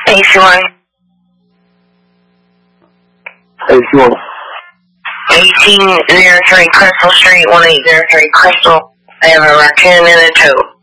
AC1. AC1. 1803 Crystal Street, 1803 Crystal. I have a raccoon in a tote.